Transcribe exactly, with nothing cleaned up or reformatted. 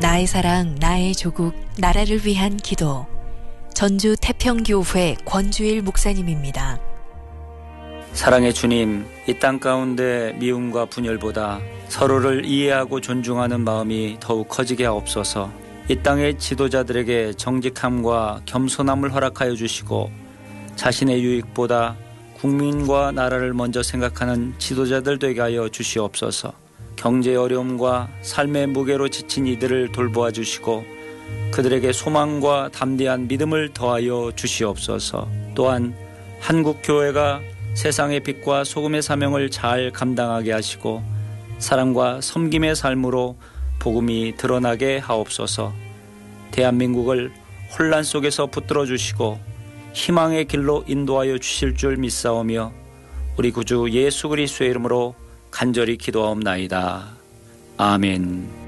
나의 사랑, 나의 조국, 나라를 위한 기도. 전주 태평교회 권주일 목사님입니다. 사랑의 주님, 이 땅 가운데 미움과 분열보다 서로를 이해하고 존중하는 마음이 더욱 커지게 하옵소서. 이 땅의 지도자들에게 정직함과 겸손함을 허락하여 주시고 자신의 유익보다 국민과 나라를 먼저 생각하는 지도자들 되게 하여 주시옵소서. 경제 어려움과 삶의 무게로 지친 이들을 돌보아 주시고 그들에게 소망과 담대한 믿음을 더하여 주시옵소서. 또한 한국교회가 세상의 빛과 소금의 사명을 잘 감당하게 하시고 사랑과 섬김의 삶으로 복음이 드러나게 하옵소서. 대한민국을 혼란 속에서 붙들어 주시고 희망의 길로 인도하여 주실 줄 믿사오며 우리 구주 예수 그리스도의 이름으로 간절히 기도하옵나이다. 아멘.